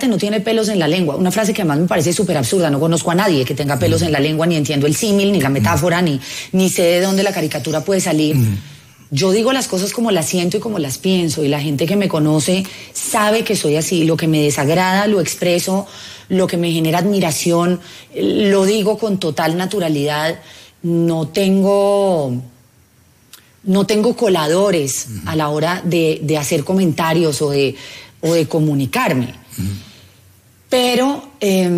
prepárate, no tiene pelos en la lengua. Una frase que además me parece súper absurda. No conozco a nadie que tenga pelos en la lengua, ni entiendo el símil, ni la metáfora, ni sé de dónde la caricatura puede salir. Yo digo las cosas como las siento y como las pienso, y la gente que me conoce sabe que soy así. Lo que me desagrada lo expreso, lo que me genera admiración lo digo con total naturalidad. No tengo coladores a la hora de hacer comentarios o de comunicarme. Pero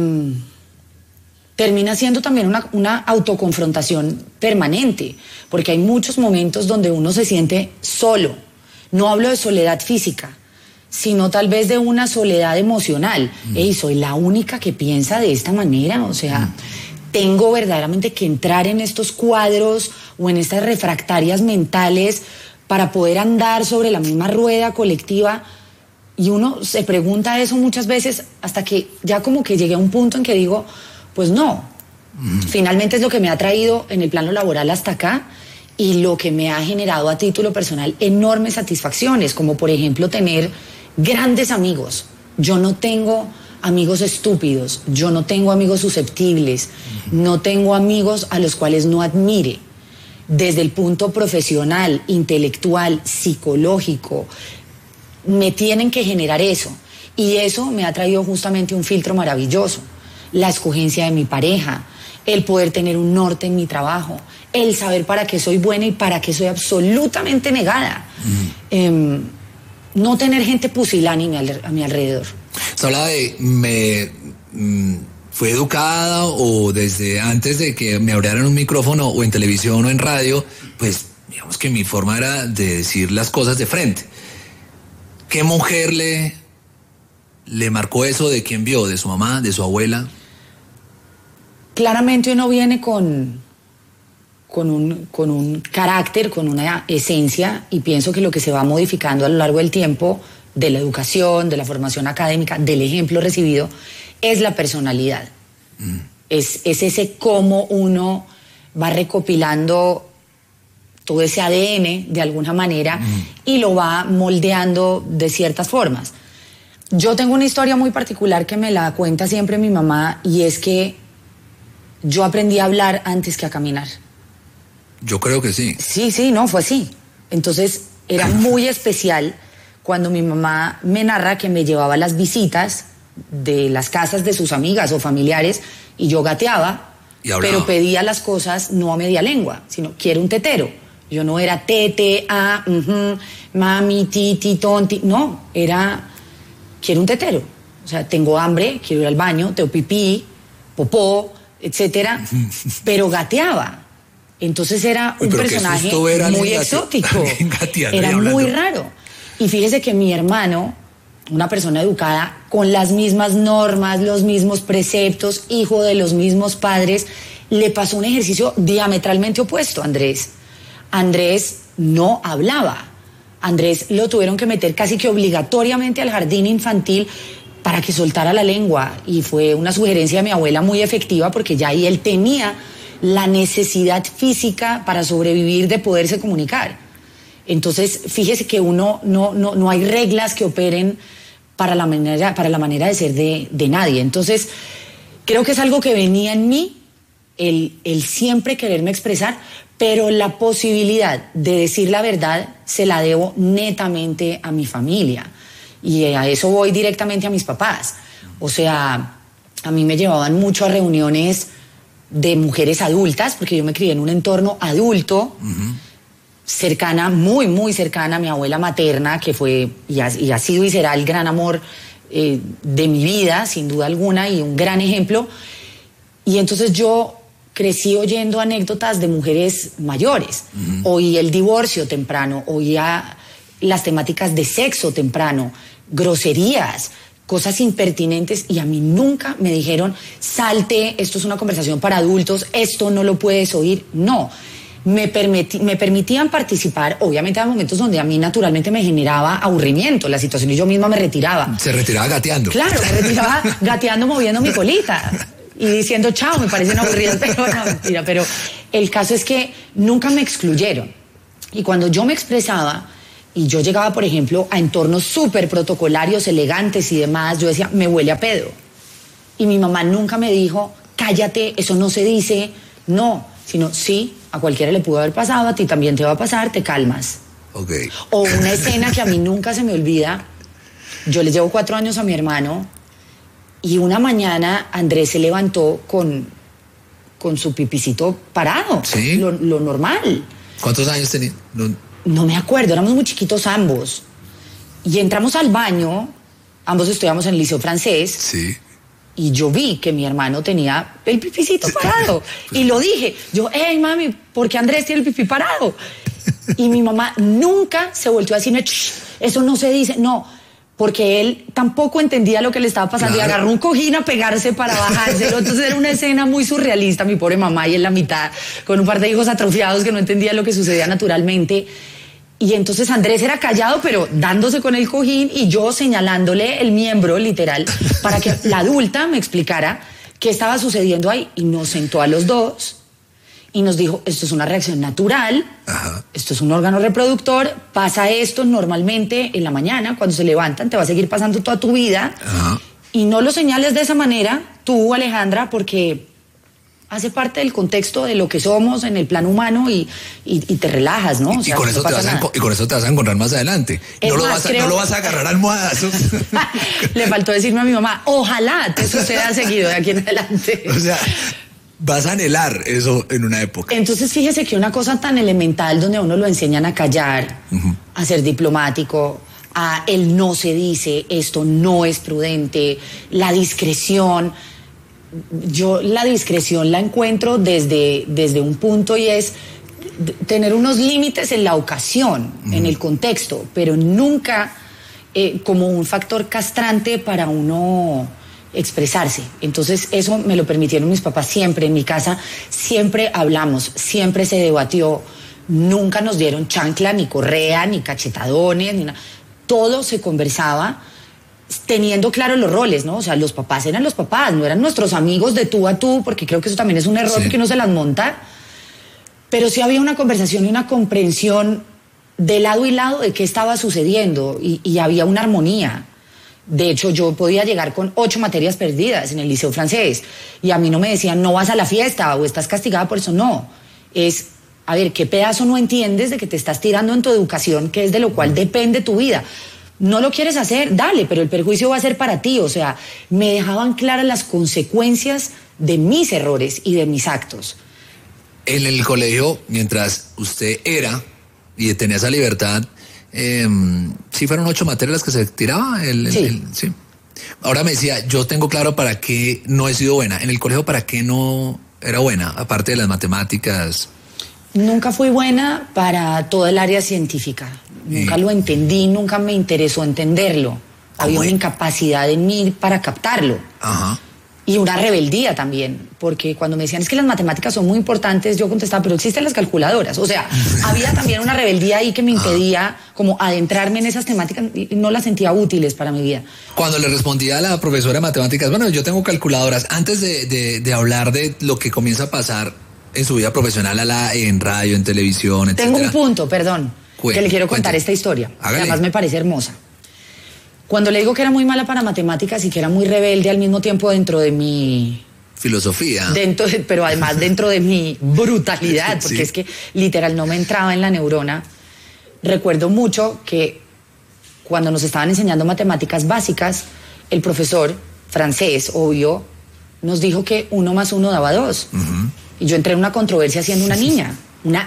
termina siendo también una autoconfrontación permanente, porque hay muchos momentos donde uno se siente solo. No hablo de soledad física, sino tal vez de una soledad emocional. Ey, soy la única que piensa de esta manera, o sea, tengo verdaderamente que entrar en estos cuadros o en estas refractarias mentales para poder andar sobre la misma rueda colectiva. Y uno se pregunta eso muchas veces hasta que ya como que llegué a un punto en que digo, pues no, finalmente es lo que me ha traído en el plano laboral hasta acá y lo que me ha generado a título personal enormes satisfacciones, como por ejemplo tener grandes amigos. Yo no tengo amigos estúpidos, yo no tengo amigos susceptibles, no tengo amigos a los cuales no admire. Desde el punto profesional, intelectual, psicológico, me tienen que generar eso. Y eso me ha traído justamente un filtro maravilloso. La escogencia de mi pareja, el poder tener un norte en mi trabajo, el saber para qué soy buena y para qué soy absolutamente negada. No tener gente pusilánime a mi alrededor. Se habla de fue educada o desde antes de que me abrieran un micrófono o en televisión o en radio, pues digamos que mi forma era de decir las cosas de frente. ¿Qué mujer le marcó eso? ¿De quién vio? ¿De su mamá? ¿De su abuela? Claramente uno viene con un carácter, con una esencia, y pienso que lo que se va modificando a lo largo del tiempo, de la educación, de la formación académica, del ejemplo recibido, es la personalidad. Es ese cómo uno va recopilando todo ese ADN de alguna manera y lo va moldeando de ciertas formas. Yo tengo una historia muy particular que me la cuenta siempre mi mamá, y es que yo aprendí a hablar antes que a caminar. Yo creo que sí. Sí, no, fue así. Entonces era muy especial cuando mi mamá me narra que me llevaba a las visitas de las casas de sus amigas o familiares y yo gateaba, pero pedía las cosas no a media lengua, sino quiero un tetero. Yo no era tete, mami, titi, tonti, no, era quiero un tetero. O sea, tengo hambre, quiero ir al baño, tengo pipí, popó, etcétera, pero gateaba. Entonces era un personaje muy exótico, era muy raro. Y fíjese que mi hermano, una persona educada, con las mismas normas, los mismos preceptos, hijo de los mismos padres, le pasó un ejercicio diametralmente opuesto a Andrés. Andrés no hablaba. Andrés lo tuvieron que meter casi que obligatoriamente al jardín infantil para que soltara la lengua, y fue una sugerencia de mi abuela muy efectiva, porque ya ahí él tenía la necesidad física para sobrevivir de poderse comunicar. Entonces, fíjese que no hay reglas que operen para la manera de ser de nadie. Entonces, creo que es algo que venía en mí, el siempre quererme expresar, pero la posibilidad de decir la verdad se la debo netamente a mi familia. Y a eso voy directamente a mis papás. O sea, a mí me llevaban mucho a reuniones de mujeres adultas, porque yo me crié en un entorno adulto, cercana, muy, muy cercana a mi abuela materna, que fue y ha sido y será el gran amor de mi vida, sin duda alguna, y un gran ejemplo. Y entonces yo crecí oyendo anécdotas de mujeres mayores. Oí el divorcio temprano, oía las temáticas de sexo temprano, groserías, cosas impertinentes, y a mí nunca me dijeron, salte, esto es una conversación para adultos, esto no lo puedes oír. No, me permitían participar. Obviamente había momentos donde a mí naturalmente me generaba aburrimiento la situación y yo misma me retiraba. Se retiraba gateando. Claro, me retiraba gateando, moviendo mi colita y diciendo chao, me parecen aburridas, pero no, mentira. Pero el caso es que nunca me excluyeron, y cuando yo me expresaba y yo llegaba, por ejemplo, a entornos súper protocolarios, elegantes y demás, yo decía, me huele a pedo. Y mi mamá nunca me dijo, cállate, eso no se dice, no, sino sí, a cualquiera le pudo haber pasado, a ti también te va a pasar, te calmas. Okay. O una escena que a mí nunca se me olvida, yo les llevo 4 años a mi hermano, y una mañana Andrés se levantó con su pipicito parado, ¿sí? lo normal. ¿Cuántos años tenía? No me acuerdo, éramos muy chiquitos ambos. Y entramos al baño, ambos estudiamos en el Liceo Francés. Sí. Y yo vi que mi hermano tenía el pipicito parado. Y lo dije, yo, hey mami, ¿por qué Andrés tiene el pipí parado? Y mi mamá nunca se volteó a decirme, eso no se dice, no. Porque él tampoco entendía lo que le estaba pasando, claro. Y agarró un cojín a pegarse para bajárselo. Entonces era una escena muy surrealista, mi pobre mamá y en la mitad, con un par de hijos atrofiados que no entendían lo que sucedía naturalmente. Y entonces Andrés era callado, pero dándose con el cojín y yo señalándole el miembro, literal, para que la adulta me explicara qué estaba sucediendo ahí. Y nos sentó a los dos y nos dijo, esto es una reacción natural, ajá. Esto es un órgano reproductor, pasa esto normalmente en la mañana, cuando se levantan, te va a seguir pasando toda tu vida. Ajá. Y no lo señales de esa manera, tú, Alejandra, porque hace parte del contexto de lo que somos en el plano humano y te relajas, ¿no? O sea, y con eso te vas a encontrar más adelante. No lo vas a agarrar a almohadazos. Le faltó decirme a mi mamá, ojalá te suceda seguido de aquí en adelante. O sea, vas a anhelar eso en una época. Entonces fíjese que una cosa tan elemental donde a uno lo enseñan a callar, uh-huh. A ser diplomático, a el no se dice, esto no es prudente, la discreción. Yo la discreción la encuentro desde un punto y es tener unos límites en la ocasión, uh-huh. En el contexto, pero nunca como un factor castrante para uno expresarse. Entonces eso me lo permitieron mis papás siempre. En mi casa siempre hablamos, siempre se debatió, nunca nos dieron chancla, ni correa, ni cachetadones, ni nada. Todo se conversaba teniendo claro los roles, ¿no? O sea, los papás eran los papás, no eran nuestros amigos de tú a tú, porque creo que eso también es un error, sí. Que uno se las monta. Pero sí había una conversación y una comprensión de lado y lado de qué estaba sucediendo y había una armonía. De hecho, yo podía llegar con 8 materias perdidas en el Liceo Francés y a mí no me decían, no vas a la fiesta o estás castigada por eso, no. Es, a ver, ¿qué pedazo no entiendes de que te estás tirando en tu educación, que es de lo cual depende tu vida? No lo quieres hacer, dale, pero el perjuicio va a ser para ti. O sea, me dejaban claras las consecuencias de mis errores y de mis actos. En el colegio, mientras usted era y tenía esa libertad, ¿sí fueron 8 materias las que se tiraba? Sí. Ahora me decía, yo tengo claro para qué no he sido buena. En el colegio, ¿para qué no era buena? Aparte de las matemáticas. Nunca fui buena para todo el área científica. Nunca lo entendí, nunca me interesó entenderlo. Había una incapacidad en mí para captarlo. Ajá. Y una rebeldía también, porque cuando me decían es que las matemáticas son muy importantes, yo contestaba, pero existen las calculadoras. O sea, había también una rebeldía ahí que me impedía como adentrarme en esas temáticas y no las sentía útiles para mi vida. Cuando le respondía a la profesora de matemáticas, bueno, yo tengo calculadoras, antes de hablar de lo que comienza a pasar en su vida profesional, en radio, en televisión, etc. Tengo un punto, perdón, que le quiero contar esta historia. Hágale. Además me parece hermosa. Cuando le digo que era muy mala para matemáticas y que era muy rebelde al mismo tiempo dentro de mi filosofía, pero además dentro de mi brutalidad, porque sí. Es que literal no me entraba en la neurona. Recuerdo mucho que cuando nos estaban enseñando matemáticas básicas, el profesor francés, obvio, nos dijo que 1 más 1 daba 2. Uh-huh. Y yo entré en una controversia siendo una niña.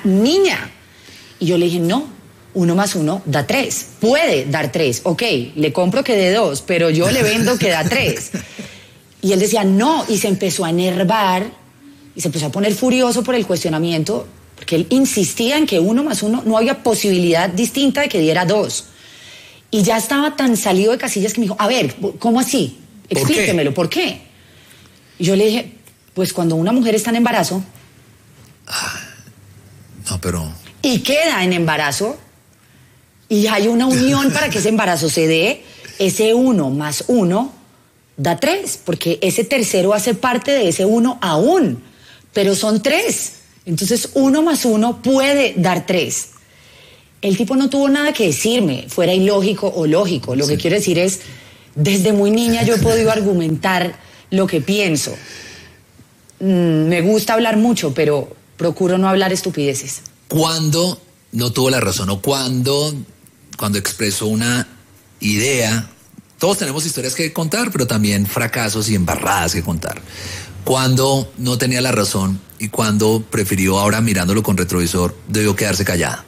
Y yo le dije, no. 1 más 1 da 3. Puede dar 3. Ok, le compro que dé 2, pero yo le vendo que da 3. Y él decía no, y se empezó a enervar y se empezó a poner furioso por el cuestionamiento, porque él insistía en que 1 más 1 no había posibilidad distinta de que diera 2. Y ya estaba tan salido de casillas que me dijo, a ver, ¿cómo así? Explíquemelo, ¿por qué? Y yo le dije, pues cuando una mujer está en embarazo y queda en embarazo y hay una unión para que ese embarazo se dé, ese 1 más 1 da 3, porque ese tercero hace parte de ese 1 aún, pero son 3. Entonces 1 más 1 puede dar 3. el tipo no tuvo nada que decirme, fuera ilógico o lógico. Lo que quiero decir es, desde muy niña yo he podido argumentar lo que pienso. Me gusta hablar mucho, pero procuro no hablar estupideces. ¿Cuándo no tuvo la razón o cuando expresó una idea? Todos tenemos historias que contar, pero también fracasos y embarradas que contar. ¿Cuándo no tenía la razón y cuándo prefirió, ahora mirándolo con retrovisor, debió quedarse callada?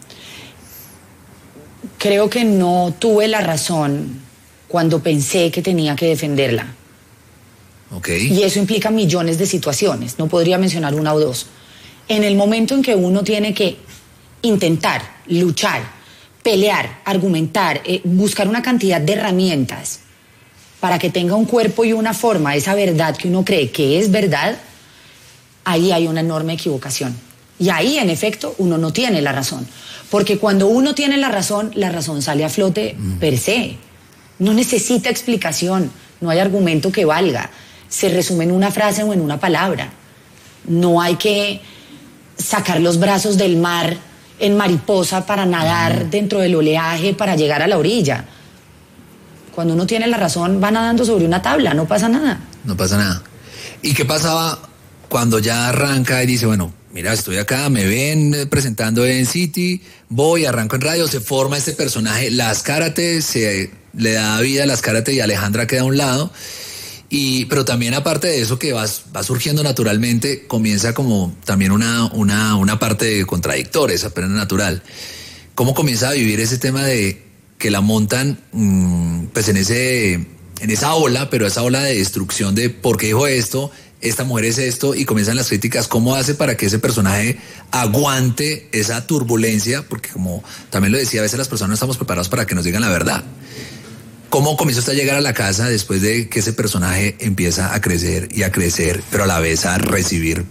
Creo que no tuve la razón cuando pensé que tenía que defenderla. Okay. Y eso implica millones de situaciones, no podría mencionar una o dos. En el momento en que uno tiene que intentar, luchar, pelear, argumentar, buscar una cantidad de herramientas para que tenga un cuerpo y una forma, esa verdad que uno cree que es verdad, ahí hay una enorme equivocación. Y ahí, en efecto, uno no tiene la razón. Porque cuando uno tiene la razón sale a flote per se. No necesita explicación, no hay argumento que valga. Se resume en una frase o en una palabra. No hay que sacar los brazos del mar en mariposa para nadar dentro del oleaje para llegar a la orilla. Cuando uno tiene la razón, va nadando sobre una tabla, no pasa nada. No pasa nada. ¿Y qué pasaba cuando ya arranca y dice, bueno, mira, estoy acá, me ven presentando en City, voy, arranco en radio, se forma este personaje, Las Karate, se le da vida a Las Karate y Alejandra queda a un lado? Pero también aparte de eso que va surgiendo naturalmente, comienza como también una parte de contradictores, apenas natural. ¿Cómo comienza a vivir ese tema de que la montan pues en esa ola, pero esa ola de destrucción de por qué dijo esto, esta mujer es esto, y comienzan las críticas? ¿Cómo hace para que ese personaje aguante esa turbulencia? Porque como también lo decía, a veces las personas no estamos preparados para que nos digan la verdad. ¿Cómo comenzó usted a llegar a la casa después de que ese personaje empieza a crecer, pero a la vez a recibir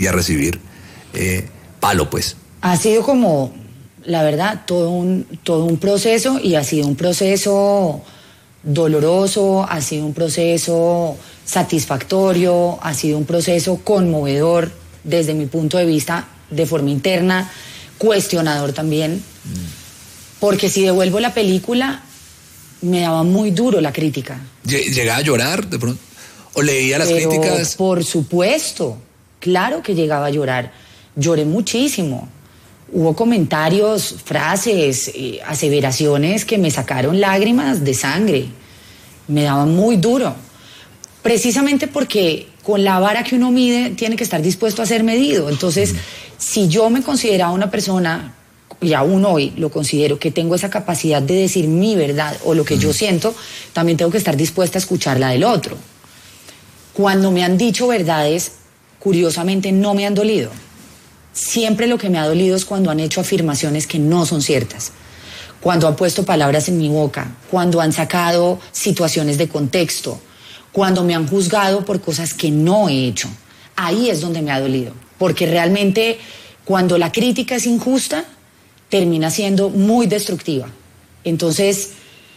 palo, pues? Ha sido como, la verdad, todo un proceso, y ha sido un proceso doloroso, ha sido un proceso satisfactorio, ha sido un proceso conmovedor desde mi punto de vista, de forma interna, cuestionador también, porque si devuelvo la película, me daba muy duro la crítica. ¿Llegaba a llorar de pronto? ¿O leía las críticas? Por supuesto, claro que llegaba a llorar. Lloré muchísimo. Hubo comentarios, frases, aseveraciones que me sacaron lágrimas de sangre. Me daba muy duro. Precisamente porque con la vara que uno mide tiene que estar dispuesto a ser medido. Entonces, si yo me consideraba una persona, y aún hoy lo considero, que tengo esa capacidad de decir mi verdad o lo que yo siento, también tengo que estar dispuesta a escuchar la del otro. Cuando me han dicho verdades, curiosamente no me han dolido. Siempre lo que me ha dolido es cuando han hecho afirmaciones que no son ciertas, cuando han puesto palabras en mi boca, cuando han sacado situaciones de contexto, cuando me han juzgado por cosas que no he hecho. Ahí es donde me ha dolido, porque realmente cuando la crítica es injusta, termina siendo muy destructiva. Entonces,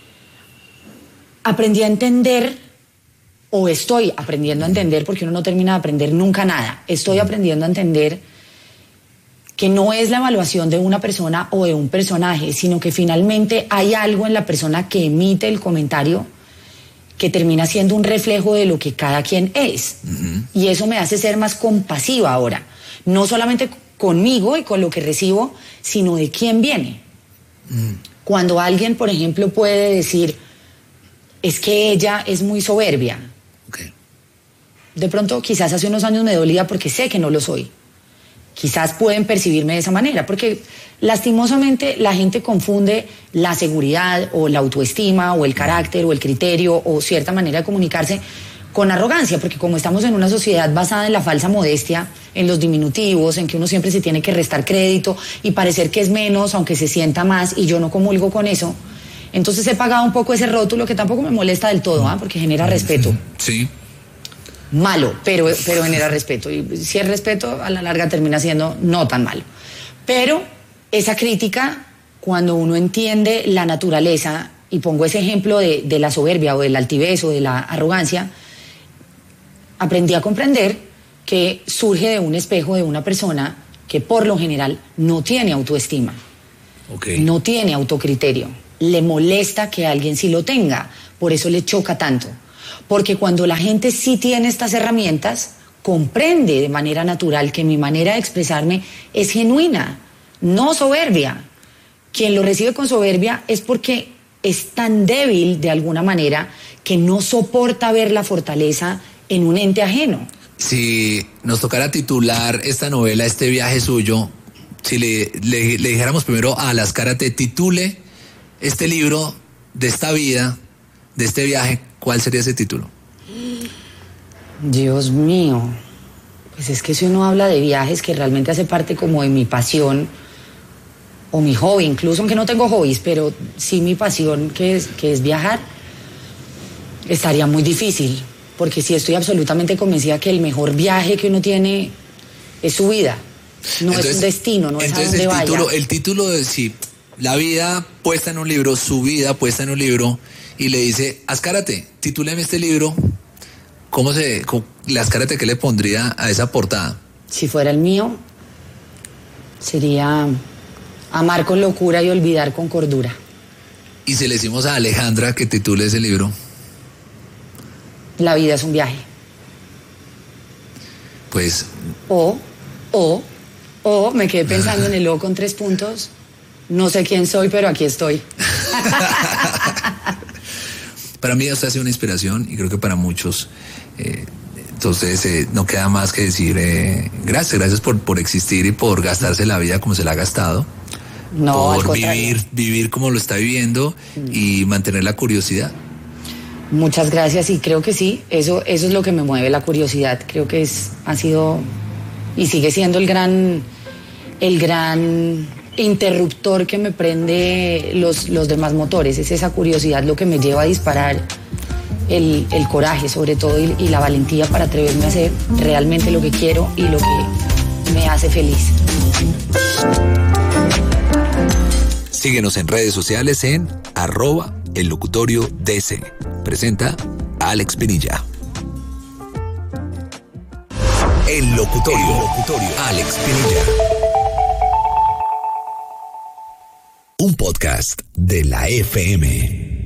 aprendí a entender, o estoy aprendiendo a entender, porque uno no termina de aprender nunca nada, estoy aprendiendo a entender que no es la evaluación de una persona o de un personaje, sino que finalmente hay algo en la persona que emite el comentario que termina siendo un reflejo de lo que cada quien es. Y eso me hace ser más compasiva ahora, no solamente conmigo y con lo que recibo, sino de quién viene. Cuando alguien, por ejemplo, puede decir, es que ella es muy soberbia. Okay. De pronto, quizás hace unos años me dolía porque sé que no lo soy. Quizás pueden percibirme de esa manera, porque lastimosamente la gente confunde la seguridad o la autoestima o el carácter o el criterio o cierta manera de comunicarse con arrogancia, porque como estamos en una sociedad basada en la falsa modestia, en los diminutivos, en que uno siempre se tiene que restar crédito y parecer que es menos, aunque se sienta más, y yo no comulgo con eso, entonces he pagado un poco ese rótulo que tampoco me molesta del todo, porque genera respeto. Sí. Malo, pero genera respeto, y si es respeto, a la larga termina siendo no tan malo. Pero esa crítica, cuando uno entiende la naturaleza, y pongo ese ejemplo de la soberbia o de la altivez o de la arrogancia, aprendí a comprender que surge de un espejo de una persona que por lo general no tiene autoestima. Okay. No tiene autocriterio. Le molesta que alguien sí lo tenga. Por eso le choca tanto. Porque cuando la gente sí tiene estas herramientas, comprende de manera natural que mi manera de expresarme es genuina, no soberbia. Quien lo recibe con soberbia es porque es tan débil de alguna manera que no soporta ver la fortaleza en un ente ajeno. Si nos tocara titular esta novela, este viaje suyo, si le dijéramos primero a Las Cárate, titule este libro de esta vida, de este viaje, ¿cuál sería ese título? Dios mío, pues es que si uno habla de viajes, que realmente hace parte como de mi pasión o mi hobby, incluso aunque no tengo hobbies, pero sí mi pasión que es viajar, estaría muy difícil, porque sí estoy absolutamente convencida que el mejor viaje que uno tiene es su vida, no es un destino, no es a dónde vaya. El título de sí, la vida puesta en un libro, su vida puesta en un libro, y le dice, Azcárate, titúleme este libro, Azcárate, ¿qué le pondría a esa portada? Si fuera el mío, sería amar con locura y olvidar con cordura. Y si le decimos a Alejandra que titule ese libro, la vida es un viaje. Pues... O me quedé pensando en el O con 3 puntos. No sé quién soy, pero aquí estoy. Para mí usted ha sido una inspiración y creo que para muchos. Entonces no queda más que decir gracias por existir y por gastarse la vida como se la ha gastado. No, por vivir como lo está viviendo y mantener la curiosidad. Muchas gracias, y creo que sí, eso es lo que me mueve, la curiosidad. Creo que ha sido y sigue siendo el gran interruptor que me prende los demás motores. Es esa curiosidad lo que me lleva a disparar el coraje, sobre todo, y la valentía para atreverme a hacer realmente lo que quiero y lo que me hace feliz. Síguenos en redes sociales en @ellocutoriodc. Presenta Alex Pinilla. El Locutorio. Alex Pinilla. Un podcast de la FM.